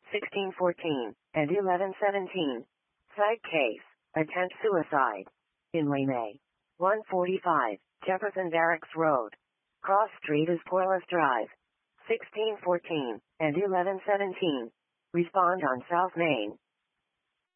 1614, and 1117. Side case, attempt suicide. In May. 145, Jefferson Barracks Road. Cross Street is Poreless Drive. 1614, and 1117. Respond on South Main.